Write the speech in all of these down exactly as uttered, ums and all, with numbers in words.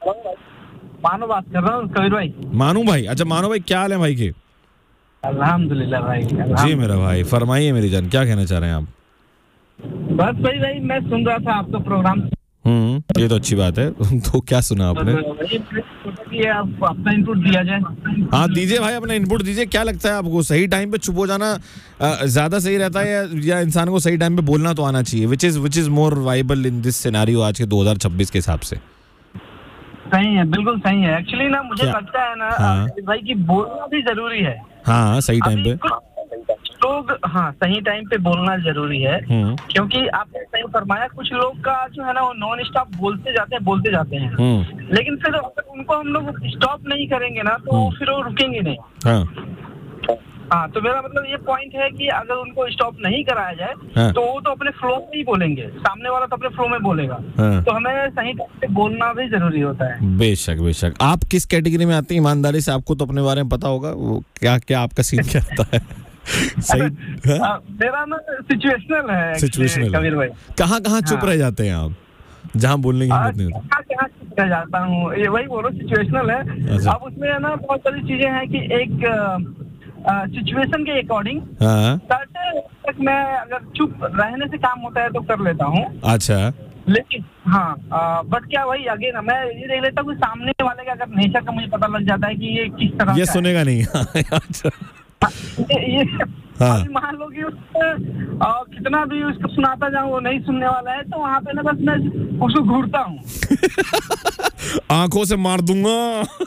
मानो बात कर रहा हूँ कबीर भाई। मानू भाई, अच्छा मानू भाई, क्या हाल है भाई के? अल्हम्दुलिल्लाह भाई। जी मेरा भाई, फरमाइए मेरी जान, क्या कहना चाह रहे हैं आप? बस भाई भाई मैं सुन रहा था आपका प्रोग्राम। हम्म, ये तो अच्छी बात है। तो क्या सुना आपने? आप अपना इनपुट दिया जाए। हाँ दीजिए भाई, अपना इनपुट दीजिए। क्या लगता है आपको, सही टाइम पे चुप हो जाना ज्यादा सही रहता है, या, या इंसान को सही टाइम पे बोलना तो आना चाहिए? Which is which is more viable in this scenario आज के दो हज़ार छब्बीस के हिसाब से? सही है, बिल्कुल सही है। एक्चुअली ना मुझे क्या? लगता है ना हाँ। भाई कि बोलना भी जरूरी है। हाँ सही टाइम पे लोग, हाँ सही टाइम पे बोलना जरूरी है। हम्म क्योंकि आपने सही फरमाया, कुछ लोग का जो है ना वो नॉन स्टॉप बोलते जाते हैं बोलते जाते हैं, हम्म लेकिन फिर अगर उनको हम लोग स्टॉप नहीं करेंगे ना तो हम्म। फिर वो रुकेंगे नहीं। हाँ हाँ, तो मेरा मतलब ये पॉइंट है कि अगर उनको स्टॉप नहीं कराया जाए हाँ। तो वो तो अपने फ्लो में ही बोलेंगे, सामने वाला तो अपने फ्लो में बोलेगा। हाँ। तो हमें सही टाइम पे बोलना भी जरूरी होता है। बेशक बेशक। आप किस कैटेगरी में आते हैं ईमानदारी से? आपको तो अपने बारे में पता होगा, वो क्या क्या आपका सीन क्या रहता है? सही है? आ, मेरा ना सिचुएशनल है सिचुएशनल कबीर भाई। कहाँ कहाँ चुप हाँ। रह जाते हैं आप, जहाँ बोलने की आ, हिम्मत नहीं होती? कहाँ कहाँ चुप रह जाता हूँ, ये वही बोलो सिचुएशनल है। अच्छा। अब उसमें है ना बहुत सारी चीजें हैं कि एक सिचुएशन के अकॉर्डिंग हाँ तक मैं अगर चुप रहने से काम होता है तो कर लेता हूँ। अच्छा। लेकिन हाँ, बट क्या वही अगेन मैं ये देख लेता हूँ कि सामने वाले का अगर नेचर का मुझे पता लग जाता है कि ये किस तरह ये का सुनेगा नहीं। अच्छा। है। ये, ये हाँ। अभी मान लो कि उसको आ, कितना भी उसको सुनाता जाऊँ वो नहीं सुनने वाला है, तो वहाँ पे ना बस मैं उसको घूरता हूँ। आंखों से मार दूंगा।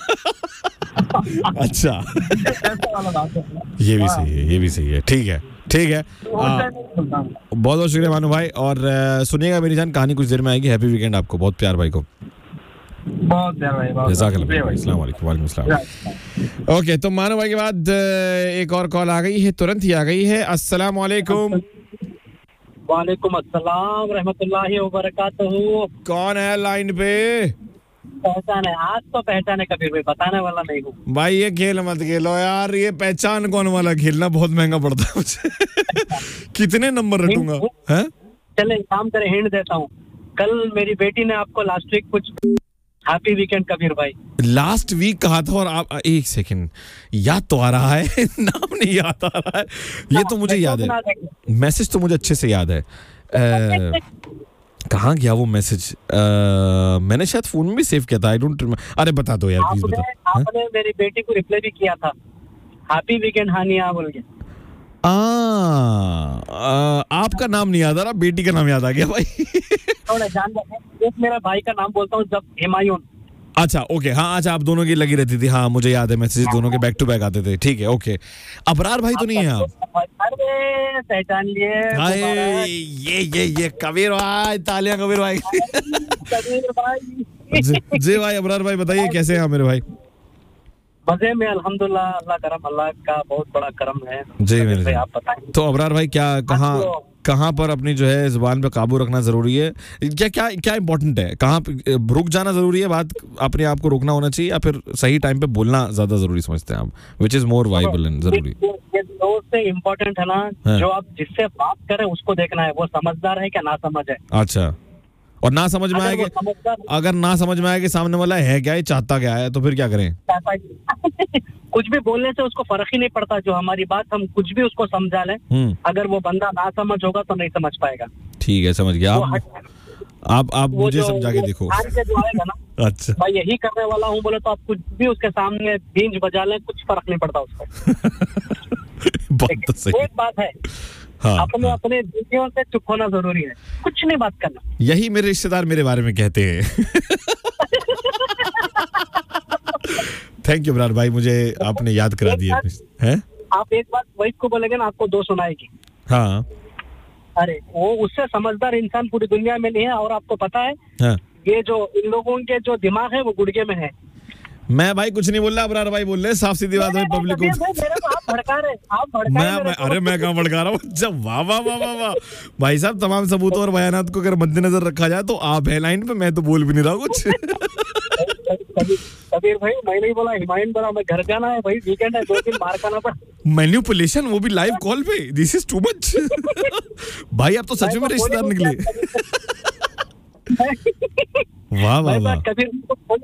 अच्छा। ऐसा वाला बात है। ये भी सही है, ये भी सही है। ठीक है ठीक है। बहुत बहुत शुक्रिया मानू भाई। और आ, सुनिएगा मेरी जान, कहानी कुछ देर में आएगी। हैप्पी वीकेंड आपको, बहुत प्यार भाई को। बहुत प्यार भाई, बहुत जज़ाकल्लाह भाई। अस्सलाम वालेकुम। वालेकुम अस्सलाम। ओके, तो मानू भाई के बाद एक और कॉल आ गई है, तुरंत ही आ गई है। अस्सलाम वालेकुम। वालेकुम अस्सलाम रहमतुल्लाहि व बरकातहू। कौन है लाइन पे? पहचान है, आज तो पहचान है कबीर भाई, बताने वाला नहीं हूँ भाई। ये खेल मत खेलो यार, ये पहचान कौन वाला खेलना बहुत महंगा पड़ता है मुझे। कितने नंबर रटूंगा हैं? चले काम करे, हिंट देता हूँ। कल मेरी बेटी ने आपको लास्ट वीक कुछ हैप्पी वीकेंड कबीर भाई लास्ट वीक कहा था, और आप एक सेकंड, याद तो आ रहा है, नाम नहीं याद आ रहा है। ये तो मुझे याद है, मैसेज तो मुझे अच्छे से याद है। आ, कहाँ गया वो मैसेज? मैंने शायद फोन में भी सेव किया था। I don't remember. अरे बता दो यार प्लीज बता। आपने मेरी बेटी को रिप्लाई भी किया था, हैप्पी वीकेंड हानिया बोल के। आ, आ, आपका नाम नहीं याद आ रहा, बेटी का नाम याद आ गया भाई। थोड़ा जान एक मेरा भाई का नाम बोलता हूँ, जब हिमायून। अच्छा ओके, हाँ अच्छा, आप दोनों की लगी रहती थी। हाँ मुझे याद है, मैसेज दोनों के बैक टू बैक आते थे। ठीक है ओके। अबरार भाई तो नहीं है आप? अरे पहचान लिए। ये ये ये कबीर भाई, तालियां कबीर भाई। कबीर भाई जी भाई, अबरार भाई बताइए कैसे हैं मेरे भाई? मजे में अल्हम्दुलिल्लाह, अल्लाह करम, अल्लाह का बहुत बड़ा करम है। जी मेरे भाई, आप बताएं। तो अबरार भाई क्या, कहाँ कहाँ पर अपनी जो है जुबान पे काबू रखना जरूरी है? क्या क्या क्या इंपॉर्टेंट है? कहाँ रुक जाना जरूरी है, बात अपने आप को रोकना होना चाहिए, या फिर सही टाइम पे बोलना ज्यादा जरूरी समझते हैं आप? Which is more viable and जरूरी? ये दो से इम्पोर्टेंट है ना, हाँ। जो आप जिससे बात करें उसको देखना है, वो समझदार है क्या ना समझ है। अच्छा, और ना समझ में आएगी, अगर ना समझ में आए कि सामने वाला है क्या, ये चाहता क्या है, तो फिर क्या करें? कुछ भी बोलने से उसको फर्क ही नहीं पड़ता, जो हमारी बात हम कुछ भी उसको समझा लें, अगर वो बंदा ना समझ होगा तो नहीं समझ पाएगा। ठीक है, समझ गया। आप आप, आप मुझे समझा के देखो। जो आएगा ना, अच्छा मैं यही करने वाला हूँ बोले तो आप कुछ भी उसके सामने बींज बजा लें, कुछ फर्क नहीं पड़ता उसको। बात तो सही। एक बात है, हाँ, अपने हाँ। अपने दिलों से चुप होना जरूरी है, कुछ नहीं बात करना। यही मेरे रिश्तेदार मेरे बारे में कहते हैं। थैंक यू ब्रार भाई, मुझे आपने याद करा दिया है। आप एक बात वाइफ को बोलेंगे ना, आपको दो सुनाएगी। हाँ, अरे वो उससे समझदार इंसान पूरी दुनिया में नहीं है। और आपको पता है, हाँ। ये जो इन लोगों के जो दिमाग है वो गुड़गे में है। मैं भाई कुछ नहीं बोल रहा, अबरार भाई बोल रहे, साफ सीधी बात है पब्लिक को। आप भड़का रहे, आप भड़का मैं, मैं अरे मैं कहाँ भड़का रहा हूँ? जब वाह वाह वाह वाह वाह भाई साहब, तमाम सबूतों और बयानात को अगर मद्देनजर रखा जाए तो आप है लाइन पे, मैं तो बोल भी नहीं रहा कुछ। कबीर भाई मैं नहीं बोला, हिमायन बोला, मैं घर जाना है भाई, वीकेंड है, दो दिन मार खाना पड़ा। मैन्युपुलेशन, वो भी लाइव कॉल पे, दिस इज टू मच। भाई आप तो सच में रिश्तेदार निकले। वाह वाह वाह। कबीर